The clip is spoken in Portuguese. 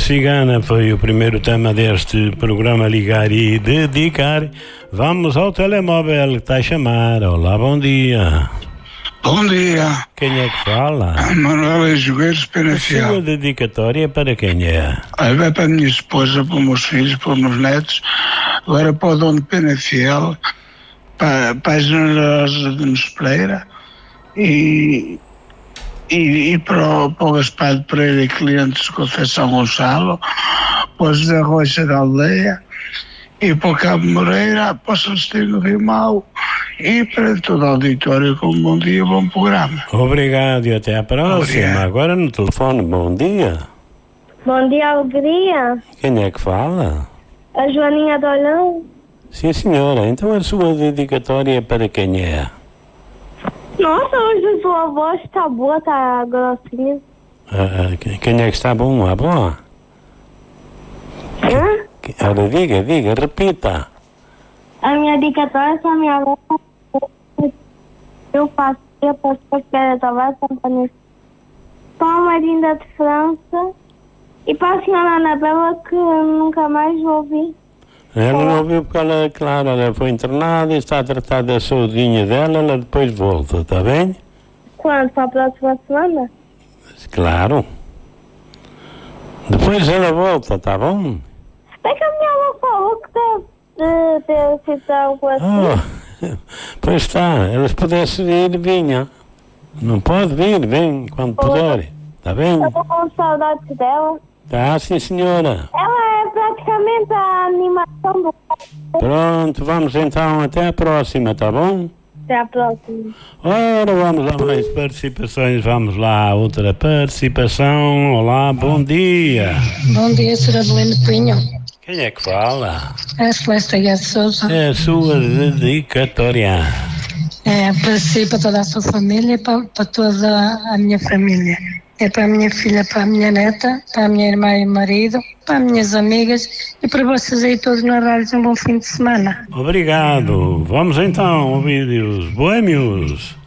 Cigana foi o primeiro tema deste programa Ligar e Dedicar. Vamos ao telemóvel que está a chamar. Olá, bom dia. Bom dia. Quem é que fala? Manuel Jogueiros A Penafiel. sua dedicatória para quem é? Vai para a minha esposa, para os meus filhos, para os meus netos, agora para o dono de Penafiel, para a Generosa de Mespereira e para o Gaspar de Pereira e clientes de Conceição Gonçalo, para o José Rocha da Aldeia e para o Cabo Moreira, para o Celestino Rio Mau e para todo o auditório com um bom dia, bom programa. Obrigado e até à próxima. Obrigado. Agora no telefone, bom dia. Bom dia, Alegria. Quem é que fala? A Joaninha do Olhão. Sim, senhora. Então a sua dedicatória para quem é? Nossa, hoje a sua voz está boa, está grossinha. Quem é que está bom? A avó? Hã? Ora, diga, repita. A minha dedicatória é a minha avó. Eu passei a pastor Pedro Tavares, para a Marinda de França e para a senhora Anabela, que nunca mais ouvi. Ela não ouviu porque ela, claro, ela foi internada e está a tratar da saudinha dela, ela depois volta, está bem? Quando? Para a próxima semana? Claro. Depois ela volta, está bom? É que a minha avó falou que deve ter sido algo assim. Pois está, elas pudessem vir, vinha. Não pode vir, vem quando puder, está bem? Eu estou com saudades dela. Tá, sim senhora. Ela é praticamente a animação do... Pronto, vamos então, até a próxima, tá bom? Até a próxima. Ora, vamos lá, mais participações, vamos lá, outra participação. Olá, bom dia. Bom dia, Sra. Belém de Pinho. Quem é que fala? É a Celeste Aguiar de Sousa. É a sua dedicatória. É para si, para toda a sua família e para toda a minha família. É para a minha filha, para a minha neta, para a minha irmã e marido, para as minhas amigas e para vocês aí todos na rádio. Um bom fim de semana. Obrigado. Vamos então ouvir os boêmios.